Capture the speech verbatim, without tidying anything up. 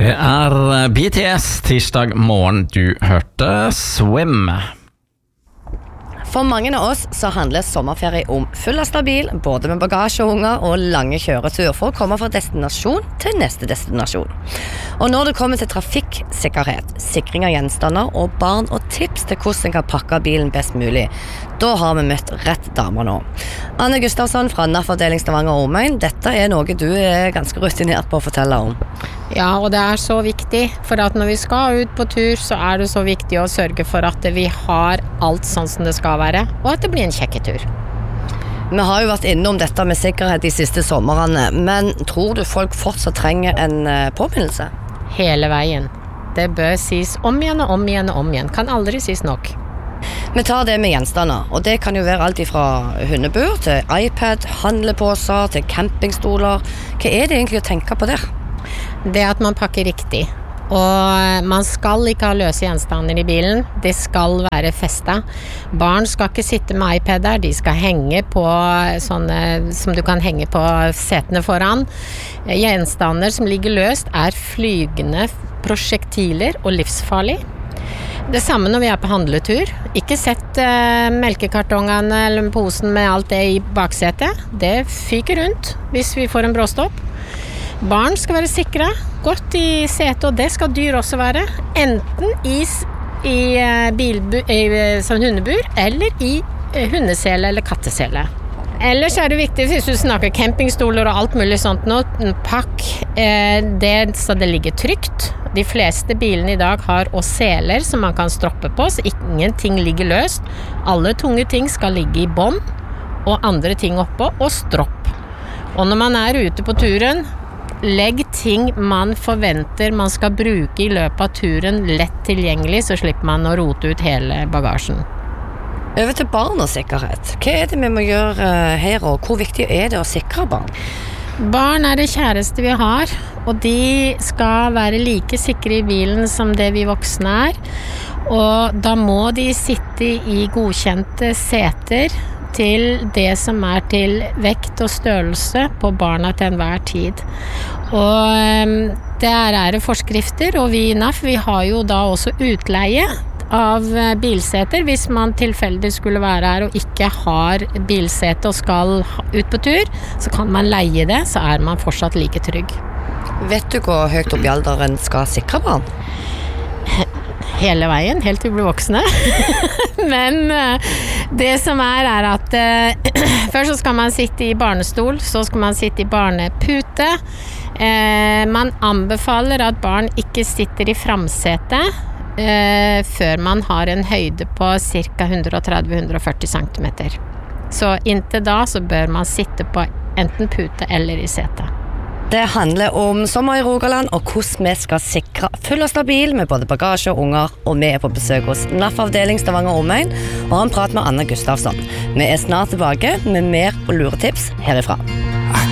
Det er B T S tirsdag morgen du hørte Swim. For mange av oss så handler sommerferie om fulllastet bil, både med bagasje og unger og lange kjøretur for å komme fra destinasjon til neste destinasjon. Og når det kommer til trafikksikkerhet, sikring av gjenstander og barn og tips til hvordan en kan pakke bilen best mulig, da har vi møtt rett damer nå. Anne Gustavsson fra N A F-avdeling Stavanger og omegn, dette er noe du er ganske rutinert på å fortelle om. Ja, og det er så viktig, for at når vi skal ut på tur, så er det så viktig å sørge for at vi har alt sånn som det skal være, og at det blir en kjekketur. Vi har jo vært innom dette med sikkerhet de siste sommerene, men tror du folk fortsatt trenger en påminnelse? Hele veien. Det bør sies om igjen og om igjen og om igjen. Kan aldri sies nok. Vi tar det med gjenstander, og det kan jo være alt fra hundebur til iPad, handlepåser til campingstoler. Hva er det egentlig å tenke på der? Det at man pakker riktig, og man skal ikke ha løse gjenstander i bilen, det skal være festet. Barn skal ikke sitte med iPader, de skal henge på sånne som du kan henge på setene foran. Gjenstander som ligger løst er flygende prosjektiler og livsfarlig. Det samme når vi er på handletur. Ikke sett uh, melkekartongene eller posen med alt det i baksetet. Det fyker rundt hvis vi får en bråstopp. Barn skal være sikre, godt i setet, og det skal dyr også være. Enten i, i, bilbu, i sånn hundebur, eller i hundesele eller kattesele. Ellers er det viktig, hvis du snakker campingstoler og alt mulig sånt nå, pakk eh, det så det ligger trygt. De fleste bilene i dag har også seler som man kan stroppe på, så ingenting ligger løst. Alle tunge ting skal ligge i bånd, og andre ting oppå, og stropp. Og når man er ute på turen, legg ting man forventer man skal bruke i løpet av turen lett tilgjengelig, så slipper man å rote ut hele bagasjen. Over til barn og sikkerhet. Hva er det vi må gjøre her, og hvor viktig er det å sikre barn? Barn er det kjæreste vi har, og de skal være like sikre i bilen som det vi voksne er. Og da må de sitte i godkjente seter til det som er til vekt og størrelse på barna til enhver tid. Og der er det forskrifter, og vi i N A F vi har jo da også utleie av bilseter hvis man tilfeldig skulle være her og ikke har bilsete og skal ut på tur, så kan man leie det, så er man fortsatt like trygg. Vet du hvor høyt opp i alderen skal sikre barn? Hele veien, helt til vi blir voksne. Men det som er, er at uh, først så skal man sitte i barnestol, så skal man sitte i barnepute. Uh, man anbefaler at barn ikke sitter i framsetet uh, før man har en høyde på ca. hundre tretti til hundre førti centimeter. Så inntil da så bør man sitte på enten pute eller i setet. Det handler om sommer i Rogaland og hvordan vi skal sikre full og stabil med både bagasje og unger, og vi er på besøk hos N A F-avdeling Stavanger og omegn og har en prat med Anne Gustavsson. Vi er snart tilbake med mer og luretips herifra.